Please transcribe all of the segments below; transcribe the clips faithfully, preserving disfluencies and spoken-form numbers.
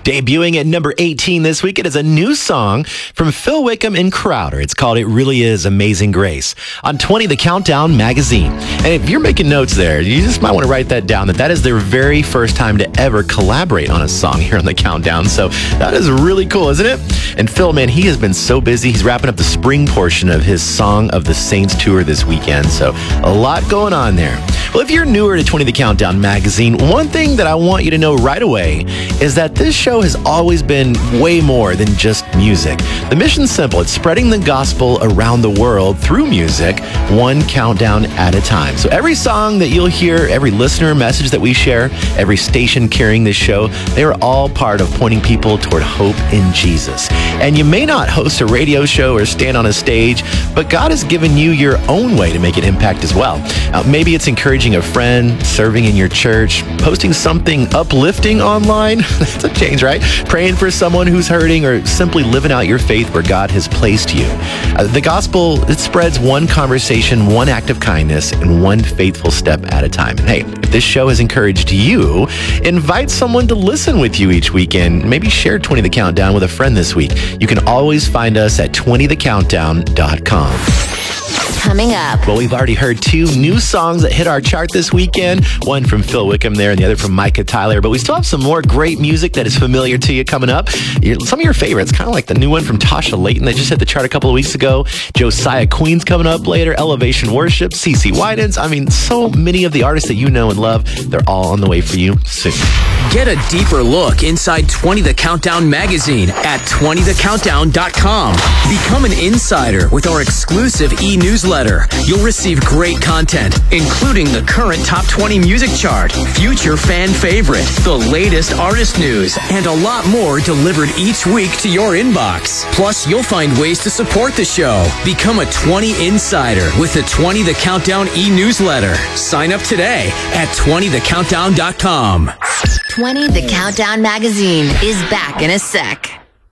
Debuting at number eighteen this week, it is a new song from Phil Wickham and Crowder. It's called It Really Is Amazing Grace on twenty The Countdown magazine. And if you're making notes there, you just might want to write that down, that that is their very first time to ever collaborate on a song here on The Countdown. So that is really cool, isn't it? And Phil, man, he has been so busy. He's wrapping up the spring portion of his Song of the Saints tour this weekend. So a lot going on there. Well, if you're newer to twenty The Countdown magazine, one thing that I want you to know right away is that this show has always been way more than just music. The mission's simple. It's spreading the gospel around the world through music, one countdown at a time. So every song that you'll hear, every listener message that we share, every station carrying this show, they are all part of pointing people toward hope in Jesus. And you may not host a radio show or stand on a stage, but God has given you your own way to make an impact as well. Uh, maybe it's encouraging a friend, serving in your church, posting something uplifting online. That's a change, right? Praying for someone who's hurting, or simply living out your faith where God has placed you. Uh, the gospel, it spreads one conversation, one act of kindness, and one faithful step at a time. And hey, if this show has encouraged you, invite someone to listen with you each weekend. Maybe share twenty The Countdown with a friend this week. You can always find us at twenty the countdown dot com. Coming up. Well, we've already heard two new songs that hit our chart this weekend. One from Phil Wickham there and the other from Micah Tyler. But we still have some more great music that is familiar to you coming up. Some of your favorites, kind of like the new one from Tasha Layton that just hit the chart a couple of weeks ago. Josiah Queen's coming up later. Elevation Worship, CeCe Winans. I mean, so many of the artists that you know and love, they're all on the way for you soon. Get a deeper look inside twenty The Countdown magazine at twenty the countdown dot com. Become an insider with our exclusive e-newsletter. You'll receive great content, including the current top twenty music chart, future fan favorite, the latest artist news, and a lot more delivered each week to your inbox. Plus, you'll find ways to support the show. Become a twenty insider with the twenty The Countdown e-newsletter. Sign up today at twenty the countdown dot com. twenty The Countdown magazine is back in a sec.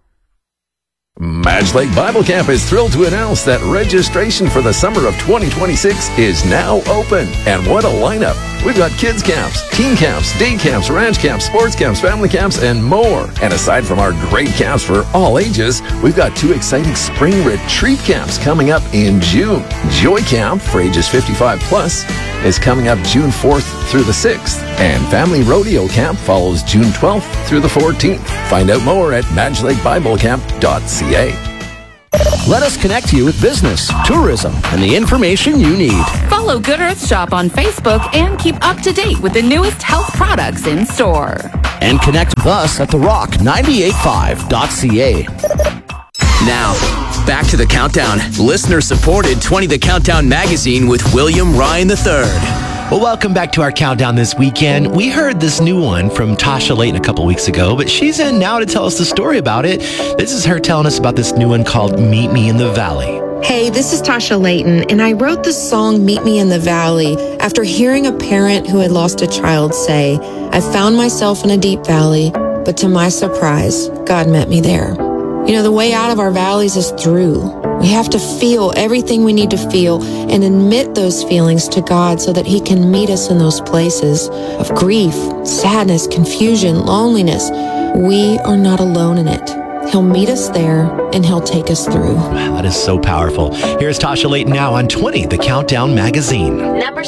Madge Lake Bible Camp is thrilled to announce that registration for the summer of twenty twenty-six is now open. And what a lineup! We've got kids camps, teen camps, day camps, ranch camps, sports camps, family camps, and more. And aside from our great camps for all ages, we've got two exciting spring retreat camps coming up in June. Joy Camp for ages fifty-five plus is coming up June fourth through the sixth. And Family Rodeo Camp follows June twelfth through the fourteenth. Find out more at madge lake bible camp dot c a. Let us connect you with business, tourism, and the information you need. Follow Good Earth Shop on Facebook and keep up to date with the newest health products in store. And connect with us at the rock ninety-eight point five dot c a. Now, back to The Countdown. Listener-supported twenty The Countdown magazine with William Ryan the third. Well, welcome back to our countdown this weekend. We heard this new one from Tasha Layton a couple weeks ago, but she's in now to tell us the story about it. This is her telling us about this new one called Meet Me in the Valley. Hey, this is Tasha Layton, and I wrote the song Meet Me in the Valley after hearing a parent who had lost a child say, I found myself in a deep valley, but to my surprise, God met me there. You know, the way out of our valleys is through. We have to feel everything we need to feel and admit those feelings to God so that He can meet us in those places of grief, sadness, confusion, loneliness. We are not alone in it. He'll meet us there and He'll take us through. That is so powerful. Here's Tasha Layton now on twenty The Countdown magazine. Number